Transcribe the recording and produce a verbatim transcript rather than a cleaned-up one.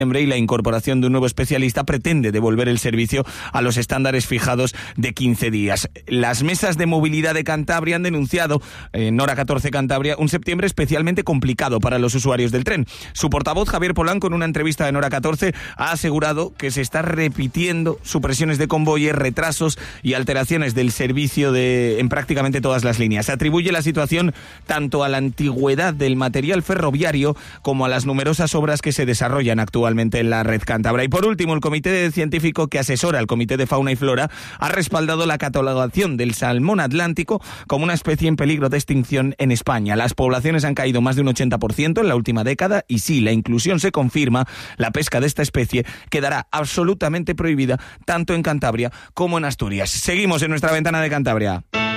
y la incorporación de un nuevo especialista pretende devolver el servicio a los estándares fijados de quince días. Las mesas de movilidad de Cantabria han denunciado en Hora catorce Cantabria un septiembre especialmente complicado para los usuarios del tren. Su portavoz, Javier Polanco, en una entrevista en Hora catorce, ha asegurado que se está repitiendo supresiones de convoyes, retrasos y alteraciones del servicio de, en prácticamente todas las líneas. Se atribuye la situación tanto a la antigüedad del material ferroviario como a las numerosas obras que se desarrollan actualmente en la red cántabra. Y por último, el comité científico que asesora al Comité de Fauna y Flora ha respaldado la catalogación del salmón atlántico como una especie en peligro de extinción en España. Las poblaciones han caído más de un ochenta por ciento en la última década y si la inclusión se confirma, la pesca de esta especie quedará absolutamente prohibida tanto en Cantabria como en Asturias. Seguimos en nuestra ventana de Cantabria.